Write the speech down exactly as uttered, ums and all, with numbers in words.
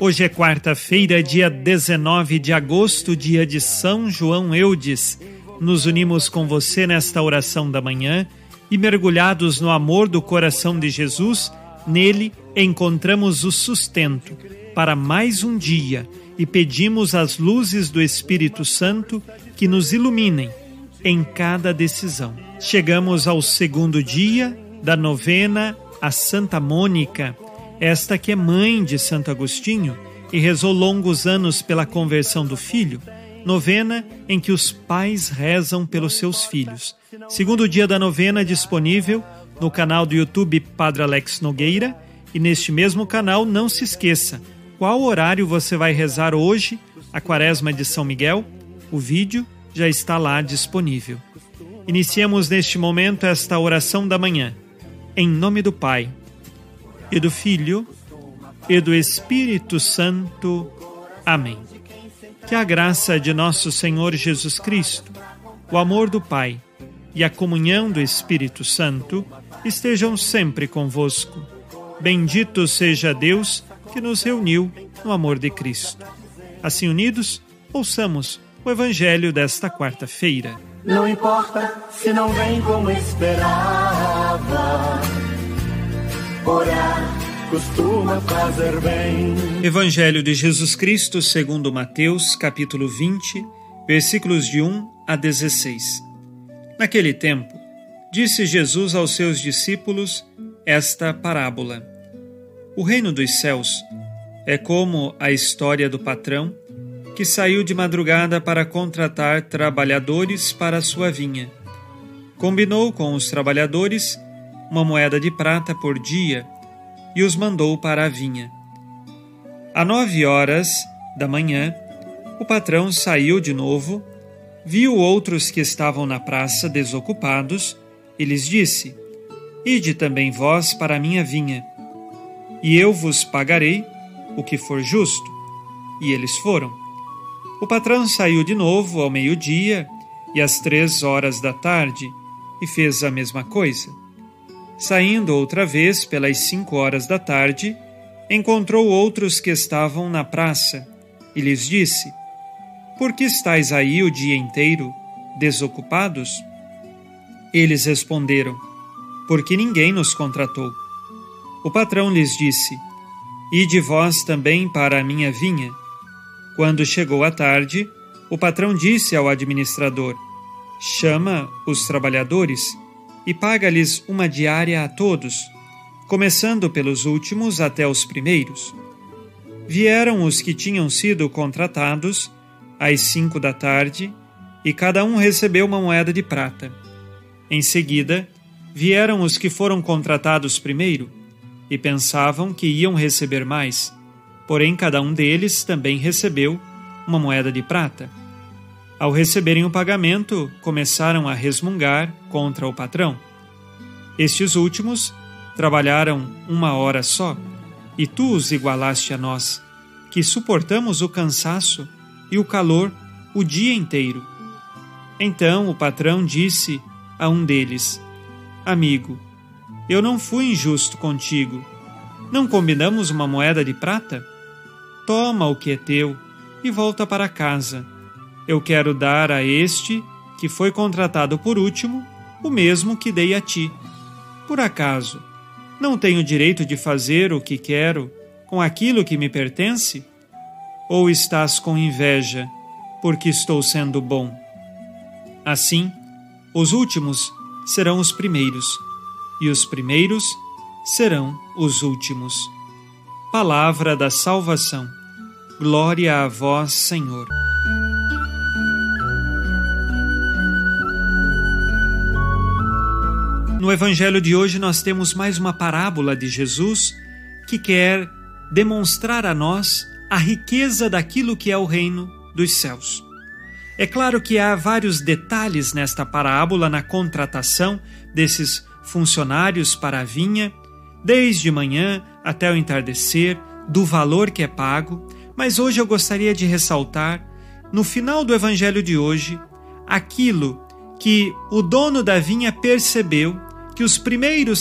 Hoje é quarta-feira, dia dezenove de agosto, dia de São João Eudes. Nos unimos com você nesta oração da manhã e, mergulhados no amor do coração de Jesus, nele encontramos o sustento para mais um dia e pedimos as luzes do Espírito Santo que nos iluminem em cada decisão. Chegamos ao segundo dia da novena a Santa Mônica, esta que é mãe de Santo Agostinho e rezou longos anos pela conversão do filho, novena em que os pais rezam pelos seus filhos. Segundo dia da novena disponível no canal do YouTube Padre Alex Nogueira, e neste mesmo canal não se esqueça, qual horário você vai rezar hoje a Quaresma de São Miguel? O vídeo já está lá disponível. Iniciemos neste momento esta oração da manhã. Em nome do Pai, e do Filho, e do Espírito Santo. Amém. Que a graça de nosso Senhor Jesus Cristo, o amor do Pai e a comunhão do Espírito Santo estejam sempre convosco. Bendito seja Deus que nos reuniu no amor de Cristo. Assim unidos, ouçamos o Evangelho desta quarta-feira. Não importa se não vem como esperava, orar costuma fazer bem. Evangelho de Jesus Cristo segundo Mateus, capítulo vinte, versículos de um a dezesseis. Naquele tempo, disse Jesus aos seus discípulos esta parábola. O reino dos céus é como a história do patrão que saiu de madrugada para contratar trabalhadores para a sua vinha. Combinou com os trabalhadores uma moeda de prata por dia e os mandou para a vinha. À nove horas da manhã, o patrão saiu de novo, viu outros que estavam na praça desocupados e lhes disse: Ide também vós para a minha vinha, e eu vos pagarei o que for justo. E eles foram. O patrão saiu de novo ao meio-dia e às três horas da tarde e fez a mesma coisa. Saindo outra vez pelas cinco horas da tarde, encontrou outros que estavam na praça e lhes disse: Por que estáis aí o dia inteiro, desocupados? Eles responderam: Porque ninguém nos contratou. O patrão lhes disse: Ide vós também para a minha vinha. Quando chegou a tarde, o patrão disse ao administrador: Chama os trabalhadores e paga-lhes uma diária a todos, começando pelos últimos até os primeiros. Vieram os que tinham sido contratados às cinco da tarde, e cada um recebeu uma moeda de prata. Em seguida, vieram os que foram contratados primeiro, e pensavam que iam receber mais, porém cada um deles também recebeu uma moeda de prata. Ao receberem o pagamento, começaram a resmungar contra o patrão. Estes últimos trabalharam uma hora só, e tu os igualaste a nós, que suportamos o cansaço e o calor o dia inteiro. Então o patrão disse a um deles: Amigo, eu não fui injusto contigo. Não combinamos uma moeda de prata? Toma o que é teu e volta para casa. Eu quero dar a este, que foi contratado por último, o mesmo que dei a ti. Por acaso, não tenho direito de fazer o que quero com aquilo que me pertence? Ou estás com inveja, porque estou sendo bom? Assim, os últimos serão os primeiros, e os primeiros serão os últimos. Palavra da salvação. Glória a vós, Senhor. No Evangelho de hoje nós temos mais uma parábola de Jesus que quer demonstrar a nós a riqueza daquilo que é o reino dos céus. É claro que há vários detalhes nesta parábola na contratação desses funcionários para a vinha, desde manhã até o entardecer, do valor que é pago, mas hoje eu gostaria de ressaltar, no final do Evangelho de hoje, aquilo que o dono da vinha percebeu, que os primeiros